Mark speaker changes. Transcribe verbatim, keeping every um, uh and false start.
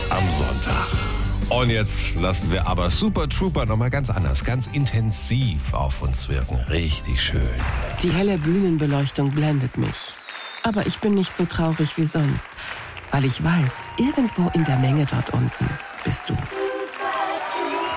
Speaker 1: am Sonntag. Und jetzt lassen wir aber Super Trooper nochmal ganz anders, ganz intensiv auf uns wirken. Richtig schön.
Speaker 2: Die helle Bühnenbeleuchtung blendet mich. Aber ich bin nicht so traurig wie sonst, weil ich weiß, irgendwo in der Menge dort unten bist du.